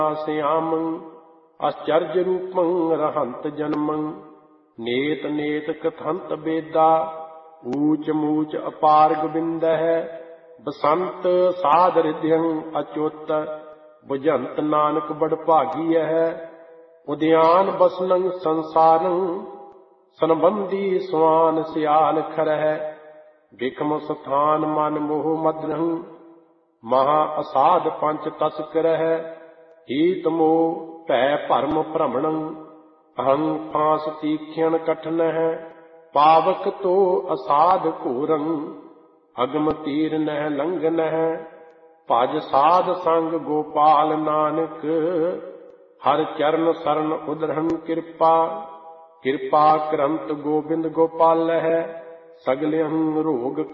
श्यामं आश्चर्य रूपं रहंत जन्मं नेत नेत कथंत बेदा ऊच मूच अपार गोविंद है बसंत साध हृदयं अच्युत बुझंत नानक बड़ भागी है उद्यान बसनं संसारं संबंधी स्वान सियाल खर है विखम स्थान मन मोह मद्रहं महा असाध पंच तस्कर है हीत मोह भै भरम भ्रमणं अहं फांस तीक्ष्ण कठिन है पावक तो असाध घोरं अगम तीर नह लंघन है भज साध संग गोपाल नानक हर चरण शरण उदरहन कृपा कृपा करंत गोविंद गोपाल है सगले रोग